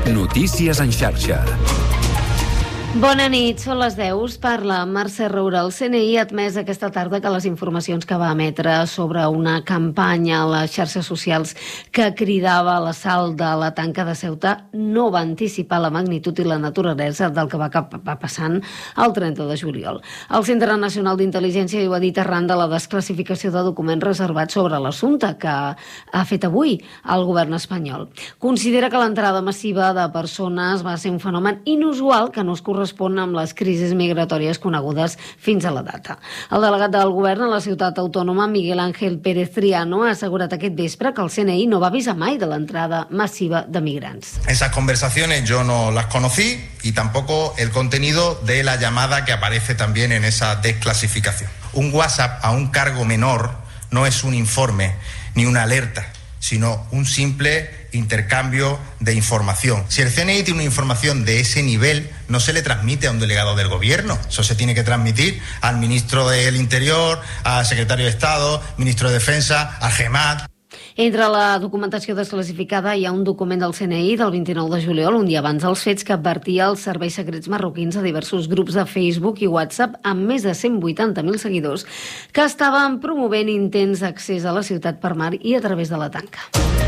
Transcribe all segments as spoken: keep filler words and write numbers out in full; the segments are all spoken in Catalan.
Notícies en xarxa. Bona nit, són les deu, parla Mercè Roura. El C N I ha admès aquesta tarda que les informacions que va emetre sobre una campanya a les xarxes socials que cridava a l'assalt de la tanca de Ceuta no va anticipar la magnitud i la naturalesa del que va acabar passant el trenta de juliol. El Centre Nacional d'Intel·ligència ho ha dit arran de la desclassificació de documents reservats sobre l'assumpte que ha fet avui el govern espanyol. Considera que l'entrada massiva de persones va ser un fenomen inusual que no es correspon correspon amb les crisis migratòries conegudes fins a la data. El delegat del govern a la ciutat autònoma, Miguel Ángel Pérez Triano, ha assegurat aquest vespre que el C N I no va avisar mai de l'entrada massiva de migrants. Esas conversaciones yo no las conocí y tampoco el contenido de la llamada que aparece también en esa desclasificación. Un WhatsApp a un cargo menor no es un informe ni una alerta, sino un simple intercambio de información. Si el C N I tiene una información de ese nivel, no se le transmite a un delegado del gobierno. Eso se tiene que transmitir al ministro del Interior, al secretario de Estado, ministro de Defensa, al GEMAT. Entre la documentació desclassificada hi ha un document del C N I del vint-i-nou de juliol, un dia abans dels fets, que advertia els serveis secrets marroquins a diversos grups de Facebook i WhatsApp amb més de cent vuitanta mil seguidors que estaven promovent intents d'accés a la ciutat per mar i a través de la tanca.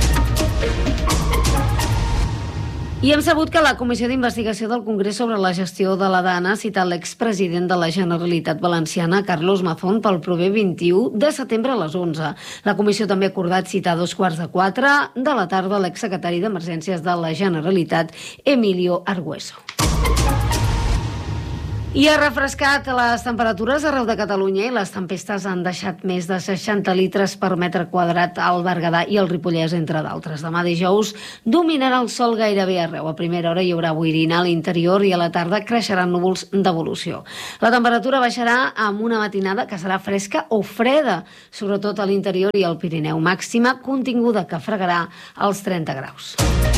I hem sabut que la Comissió d'Investigació del Congrés sobre la gestió de la Dana ha citat l'expresident de la Generalitat Valenciana, Carlos Mazón, pel proper vint-i-u de setembre a les onze. La comissió també ha acordat citar a dos quarts de quatre de la tarda l'exsecretari d'Emergències de la Generalitat, Emilio Argüeso. I ha refrescat les temperatures arreu de Catalunya i les tempestes han deixat més de seixanta litres per metre quadrat al Berguedà i al Ripollès, entre d'altres. Demà dijous dominarà el sol gairebé arreu. A primera hora hi haurà boirina a l'interior i a la tarda creixeran núvols d'evolució. La temperatura baixarà amb una matinada que serà fresca o freda, sobretot a l'interior i al Pirineu. Màxima continguda que fregarà els trenta graus.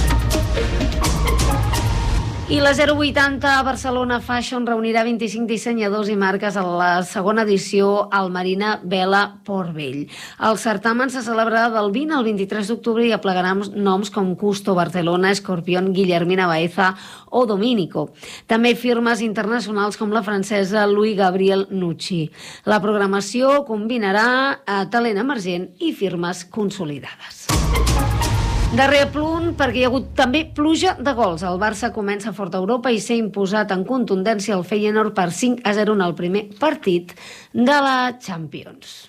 I la zero vuitanta a Barcelona Fashion reunirà vint-i-cinc dissenyadors i marques a la segona edició al Marina Vela Port Vell. El certamen se celebrarà del vint al vint-i-tres d'octubre i aplegarà noms com Custo, Barcelona, Escorpión, Guillermina Baeza o Dominico. També firmes internacionals com la francesa Louis Gabriel Nucci. La programació combinarà talent emergent i firmes consolidades. Darrer apunt, perquè hi ha hagut també pluja de gols. El Barça comença fort a Europa i s'ha imposat en contundència el Feyenoord per cinc a zero en el primer partit de la Champions.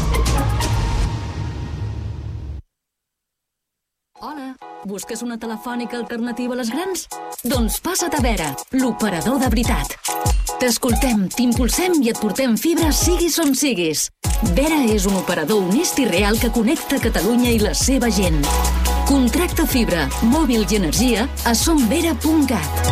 Hola, busques una telefònica alternativa a les grans? Doncs passa't a Vera, l'operador de veritat. T'escoltem, t'impulsem i et portem fibra siguis on siguis. Vera és un operador honest i real que connecta Catalunya i la seva gent. Contracta fibra, mòbil i energia a somvera punt cat.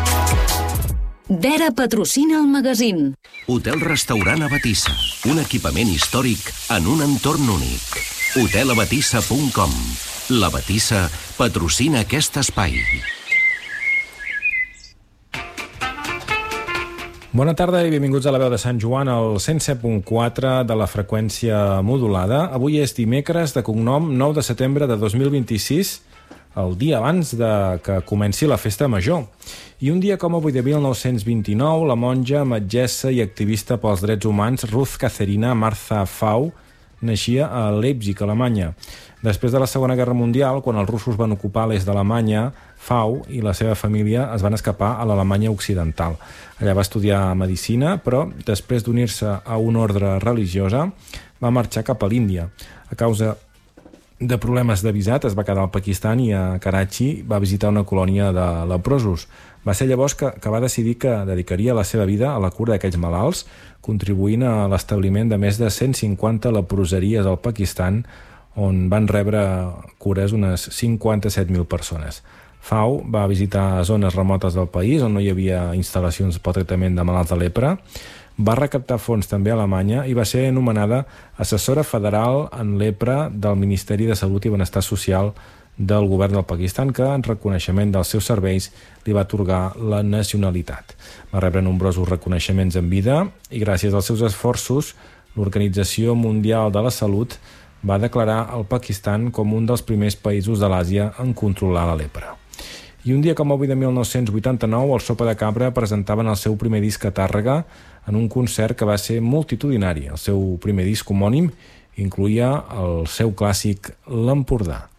Vera patrocina el magazín. Hotel Restaurant Abatissa, un equipament històric en un entorn únic. hotel abatissa punt com. La Batissa patrocina aquest espai. Bona tarda i benvinguts a la veu de Sant Joan, al cent set punt quatre de la freqüència modulada. Avui és dimecres de cognom nou de setembre de dos mil vint-i-sis, el dia abans de que comenci la festa major. I un dia com avui de mil nou-cents vint-i-nou, la monja, metgessa i activista pels drets humans Ruth Caterina Martha Fau naixia a Leipzig, Alemanya. Després de la Segona Guerra Mundial, quan els russos van ocupar l'est d'Alemanya, Fau i la seva família es van escapar a l'Alemanya occidental. Allà va estudiar medicina, però després d'unir-se a una ordre religiosa va marxar cap a l'Índia. A causa de problemes de visat es va quedar al Pakistan i a Karachi va visitar una colònia de leprosos. Va ser llavors que, que va decidir que dedicaria la seva vida a la cura d'aquells malalts, contribuint a l'establiment de més de cent cinquanta leproseries al Pakistan, on van rebre cures unes cinquanta-set mil persones. Fau va visitar zones remotes del país on no hi havia instal·lacions pel tractament de malalts de lepra, va recaptar fons també a Alemanya i va ser anomenada assessora federal en lepra del Ministeri de Salut i Benestar Social del govern del Pakistan, que en reconeixement dels seus serveis li va atorgar la nacionalitat. Va rebre nombrosos reconeixements en vida i gràcies als seus esforços l'Organització Mundial de la Salut va declarar el Pakistan com un dels primers països de l'Àsia en controlar la lepra. I un dia com avui de mil nou-cents vuitanta-nou, el Sopa de Cabra presentaven el seu primer disc a Tàrrega en un concert que va ser multitudinari. El seu primer disc homònim incluïa el seu clàssic L'Empordà.